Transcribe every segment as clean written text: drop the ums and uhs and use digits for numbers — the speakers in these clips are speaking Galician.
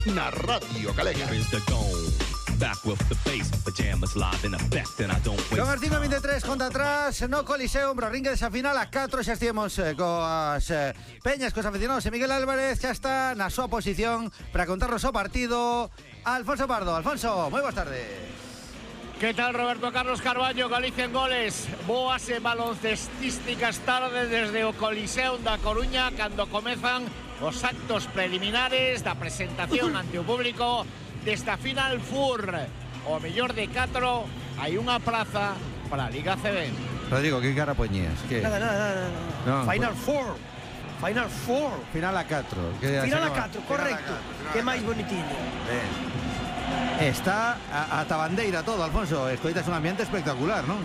Na Radio Galega. Son as 5:23 conta atrás no Coliseum, ringue desa final a 4. Xa estivemos coas peñas, cos aficionados, e Miguel Álvarez xa está na súa posición para contarnos o partido. Alfonso Pardo. Alfonso, moi boas tardes. ¿Qué tal, Roberto Carlos Carballo? Galicia en goles. Boas e baloncestísticas tardes desde o Coliseum da Coruña cando comezan os actos preliminares da presentación ante o público desta Final Four. O mellor de 4, hai unha praza para a Liga CB. Rodrigo, que cara poñías? Que? Nada. No, Final Four. Final Four. Final a 4. Final a 4, correcto. Que máis bonitiño. Ben. Está ata bandeira todo, Alfonso. Escoitas un ambiente espectacular, non?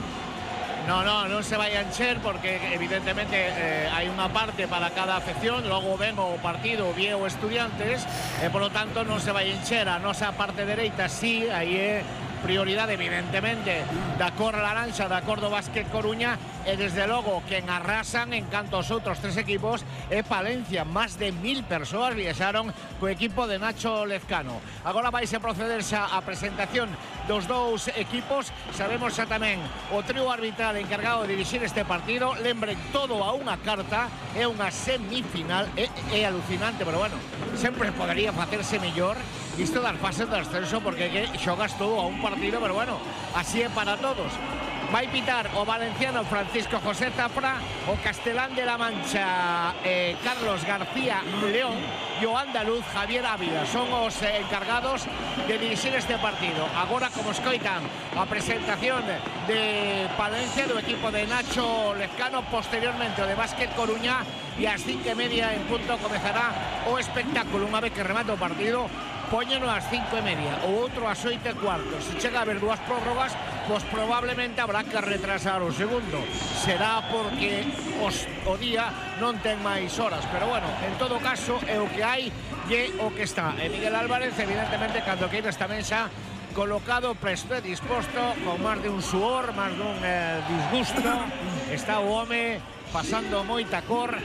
Non se vai a encher porque evidentemente hai unha parte para cada afección, logo ven o partido Vieo Estudiantes e polo tanto non se vai a encher. A nosa parte dereita sí, aí é prioridade evidentemente da cor laranxa da cor do Básquet Coruña e desde logo quen arrasan en canto aos outros tres equipos é Palencia. Más de 1000 persoas viaxaron co equipo de Nacho Lezcano. Agora vaise proceder xa a presentación dos dous equipos. Sabemos xa tamén o trío arbitral encargado de dirixir este partido. Lembren, todo a unha carta, é unha semifinal, é alucinante, pero bueno, sempre podería facerse mellor isto das fases de ascenso porque xogas todo a un partido, pero bueno, así é para todos. Vai pitar o valenciano Francisco José Zafra, o castelán de la Mancha Carlos García León e o andaluz Javier Ávila. Son os encargados de dirixir este partido. Agora, como escoitan, a presentación de Palencia do equipo de Nacho Lezcano, posteriormente o de Básquet Coruña, e ás 5:30 en punto comezará o espectáculo. Unha vez que remata o partido, póñeno ás 5:30, o outro ás 8:15. Se chega a haber dúas prórrogas, pois probablemente habrá que retrasar o segundo. Será porque o día non ten máis horas, pero bueno, en todo caso é o que hai e o que está. E Miguel Álvarez, evidentemente, cando queiras tamén xa colocado, presto e disposto, con máis de un suor, máis dun disgusto. Está o home pasando moita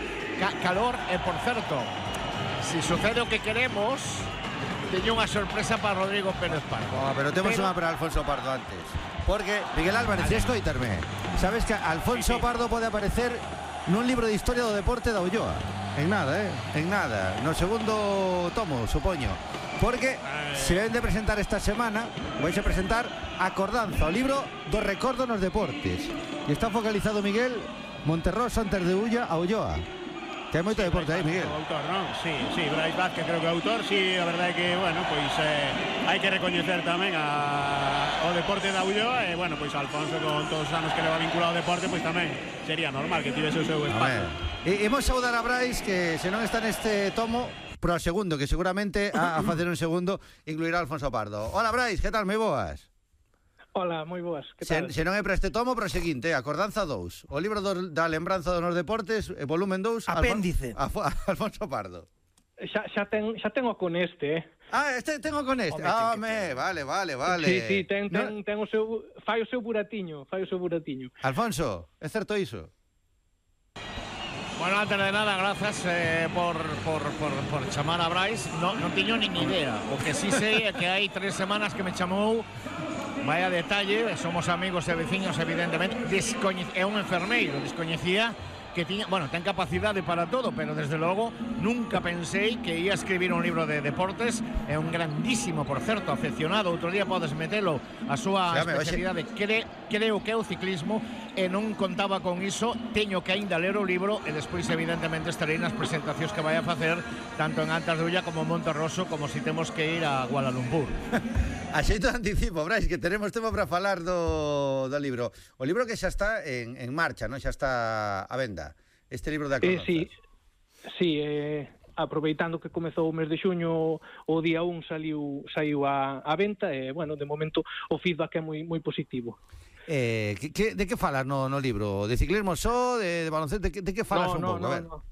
calor e, por certo, se sucede o que queremos, teño unha sorpresa para Rodrigo Pérez Pardo. Pero temos unha para Alfonso Pardo antes. Porque, Miguel Álvarez, escoitarme, sabes que Alfonso Pardo pode aparecer nun libro de historia do deporte da Ulloa. En nada, en nada. No segundo tomo, supoño. Porque se deben de presentar esta semana, vais a presentar Acordanza, o libro do recordo nos deportes. E está focalizado, Miguel, Monterrós antes de a Ulloa. Que hai moito deporte aí, Miguel. O autor, non? Sí, Brais Vázquez creo que o autor. Sí, a verdade é que, bueno, pois hai que recoñecer tamén o deporte da Ulloa e, bueno, pois Alfonso, con todos os anos que leva vinculado ao deporte, pois tamén sería normal que tivese o seu espacio. Imos saudar a Brais, que se non está neste tomo, pro segundo, que seguramente a facer un segundo incluirá Alfonso Pardo. Hola, Brais, que tal? Moi boas. Hola, moi boas, que tal? Se non é para este tomo, para o seguinte, Acordanza 2, o libro da lembranza dos deportes, volumen 2, apéndice. Alfonso Pardo. Xa tengo con este, este tengo con este. Vale. Sí, ten o seu, fai o seu buratiño. Alfonso, é certo iso? Bueno, antes de nada, gracias por chamar a Brais. Non tiño nin idea. O que sí sei é que hai 3 semanas que me chamou. Vaya detalle, somos amigos e veciños, evidentemente. É un enfermeiro, descoñecía que tiña, bueno, ten capacidade para todo, pero desde logo nunca pensei que ia escribir un libro de deportes. É un grandísimo, por certo, aficionado. Outro día podes metelo a súa especialidade, creo que é o ciclismo, e non contaba con iso. Teño que aínda ler o libro e despois evidentemente estarei nas presentacións que vai a facer tanto en Antas de Ulla como en Monterroso, como si temos que ir a Kuala Lumpur. A xeito de anticipo, Brais, que teremos tempo para falar do libro. O libro que xa está en marcha, non? Xa está a venda. Este libro de Acordanzas. Sí, aproveitando que comezou o mes de xuño, o día 1 saiu a venta e, bueno, de momento o feedback é moi positivo. De que falas no libro? De ciclismo só? De baloncesto? De que falas un pouco? No.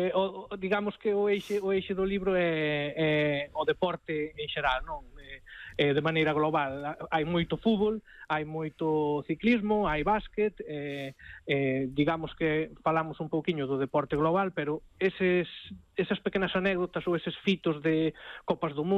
Digamos que o eixe do libro é o deporte en xeral, non? de maneira global. Hai moito fútbol, hai moito ciclismo, hai básquet, digamos que falamos un pouquiño do deporte global, pero esas pequenas anécdotas ou eses fitos de Copas do Mundo